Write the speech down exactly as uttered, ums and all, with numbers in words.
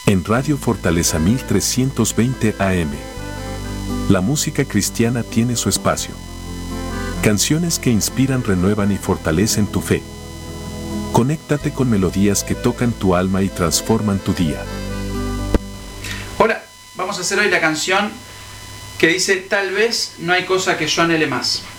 En Radio Fortaleza mil trescientos veinte A M. La música cristiana tiene su espacio. Canciones que inspiran, renuevan y fortalecen tu fe. Conéctate con melodías que tocan tu alma y transforman tu día. Hola, vamos a hacer hoy la canción que dice: tal vez no hay cosa que yo anhele más.